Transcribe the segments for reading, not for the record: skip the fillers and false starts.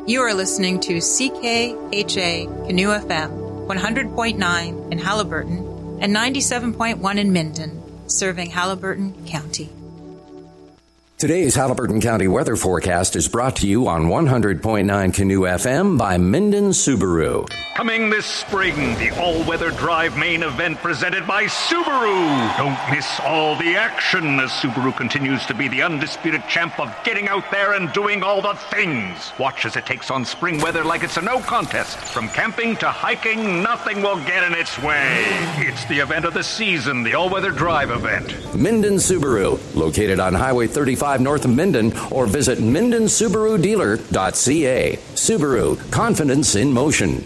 You are listening to CKHA Canoe FM, 100.9 in Haliburton and 97.1 in Minden, serving Haliburton County. Today's Haliburton County weather forecast is brought to you on 100.9 Canoe FM by Minden Subaru. Coming this spring, the all-weather drive main event presented by Subaru. Don't miss all the action as Subaru continues to be the undisputed champ of getting out there and doing all the things. Watch as it takes on spring weather like it's a no contest. From camping to hiking, nothing will get in its way. It's the event of the season, the all-weather drive event. Minden Subaru, located on Highway 35 north of Minden, or visit MendenSubaruDealer.ca. Subaru, confidence in motion.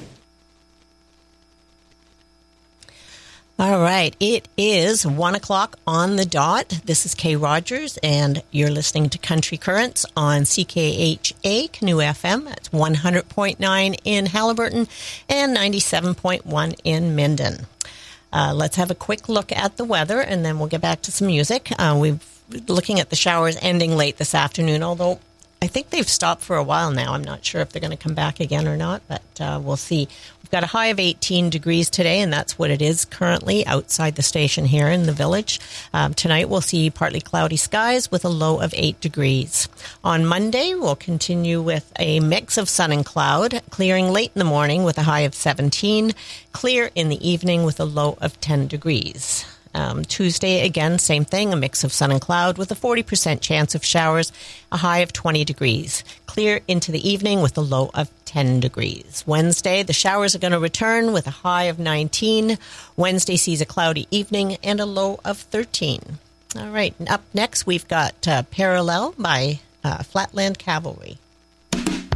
All right, it is 1 o'clock on the dot. This is Kay Rogers, and you're listening to Country Currents on CKHA Canoe FM. That's 100.9 in Haliburton and 97.1 in Minden. Let's have a quick look at the weather, and then we'll get back to some music. We're looking at the showers ending late this afternoon, although I think they've stopped for a while now. I'm not sure if they're going to come back again or not, but we'll see. We've got a high of 18 degrees today, and that's what it is currently outside the station here in the village. Tonight we'll see partly cloudy skies with a low of 8 degrees. On Monday, we'll continue with a mix of sun and cloud, clearing late in the morning with a high of 17, clear in the evening with a low of 10 degrees. Tuesday, again, same thing, a mix of sun and cloud with a 40% chance of showers, a high of 20 degrees. Clear into the evening with a low of 10 degrees. Wednesday, the showers are going to return with a high of 19. Wednesday sees a cloudy evening and a low of 13. All right, and up next, we've got Parallel by Flatland Cavalry.